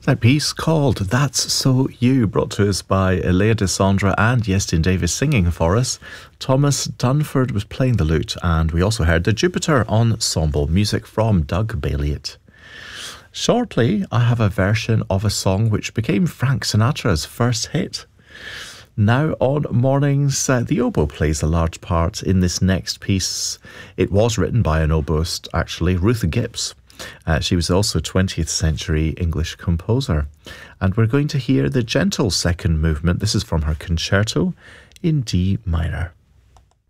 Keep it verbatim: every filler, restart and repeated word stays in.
That piece called That's So You, brought to us by Leah Desandra and Yestin Davis singing for us. Thomas Dunford was playing the lute, and we also heard the Jupiter Ensemble, music from Doug Bayliot. Shortly, I have a version of a song which became Frank Sinatra's first hit. Now on mornings, uh, the oboe plays a large part in this next piece. It was written by an oboist, actually, Ruth Gibbs. Uh, she was also a twentieth century English composer. And we're going to hear the gentle second movement. This is from her concerto in D minor.